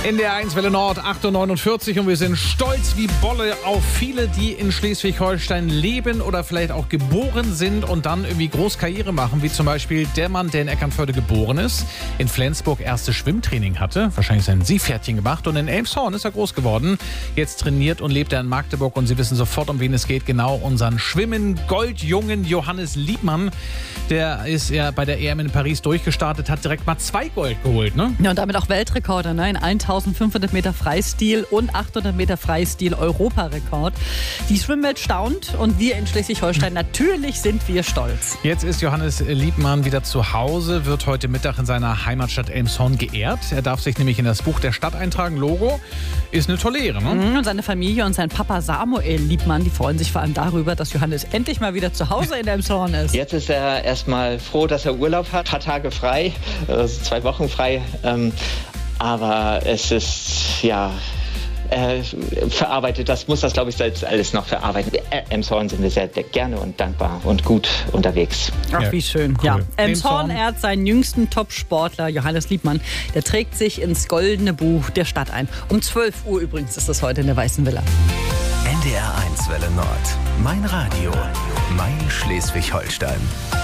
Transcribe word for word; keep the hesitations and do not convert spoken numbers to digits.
In der eins Welle Nord, acht Uhr neunundvierzig, und wir sind stolz wie Bolle auf viele, die in Schleswig-Holstein leben oder vielleicht auch geboren sind und dann irgendwie groß Karriere machen, wie zum Beispiel der Mann, der in Eckernförde geboren ist, in Flensburg erstes Schwimmtraining hatte, wahrscheinlich sein Seepferdchen gemacht, und in Elmshorn ist er groß geworden. Jetzt trainiert und lebt er in Magdeburg, und Sie wissen sofort, um wen es geht, genau unseren Schwimmen-Goldjungen Johannes Liebmann. Der ist ja bei der E M in Paris durchgestartet, hat direkt mal zwei Gold geholt, ne? Ja, und damit auch Weltrekorde, ne? In eintausendfünfhundert Meter Freistil und achthundert Meter Freistil Europarekord. Die Schwimmwelt staunt, und wir in Schleswig-Holstein, natürlich sind wir stolz. Jetzt ist Johannes Liebmann wieder zu Hause, wird heute Mittag in seiner Heimatstadt Elmshorn geehrt. Er darf sich nämlich in das Buch der Stadt eintragen. Logo ist eine tolle Ehre, ne? Und seine Familie und sein Papa Samuel Liebmann, die freuen sich vor allem darüber, dass Johannes endlich mal wieder zu Hause in Elmshorn ist. Jetzt ist er erstmal froh, dass er Urlaub hat, ein paar Tage frei, also zwei Wochen frei. Ähm, aber es ist, ja, er verarbeitet, das muss das, glaube ich, selbst alles noch verarbeiten. Elmshorn sind wir sehr gerne und dankbar und gut unterwegs. Ach, Ja, wie schön. cool. Ja. Elmshorn Elmshorn. ehrt seinen jüngsten Top-Sportler Johannes Liebmann. Der trägt sich ins goldene Buch der Stadt ein. Um zwölf Uhr übrigens ist das heute in der Weißen Villa. N D R eins Welle Nord. Mein Radio. Mein Schleswig-Holstein.